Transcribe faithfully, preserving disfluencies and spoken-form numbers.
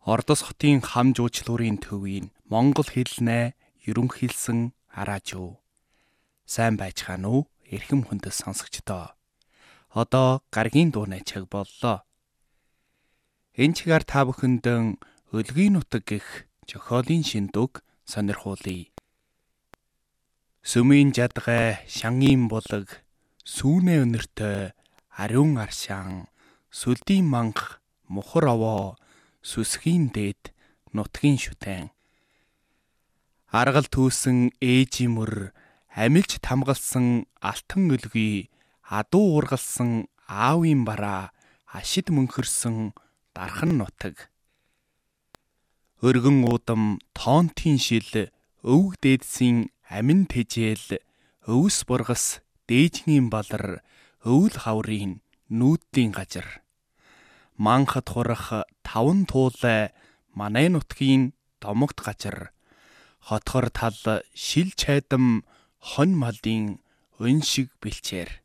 Ордос хотын хам жуучлуурын төвийн монгол хэлнээ ерөнхийлсөн араажуу. Сайн байцгаана уу? Эрхэм хүндэт сонсогчдоо. Одоо гаргийн дууны цаг боллоо. Энэ чигээр та бүхэндээ өлгийн нутаг гэх зохиолын шиндэг сонирхуулъя. Сүмийн жадгай, шангийн булаг, сүүнэ өнөртөө, ариун аршаан, сүлдийн манх, мухар овоо, сүсгийн дээд, нутгийн шүтэн. Аргал түүсэн ээжийн мөр, амилж тамгалсан алтан өлгий, адуу ургалсан аавын бараа, ашид мөнхөрсөн дархан нутаг. Өргөн уудам, тоонтын шил, өвөг дээдсийн амин тэжээл, өвс бургас, дээжгийн балар, өвөл хаврын нүүдлийн газар. Манхад хурах таван туулай, манай нутгийн домогт газар. Хотхор тал шил чайдам, хонь малын өн шиг бэлчээр.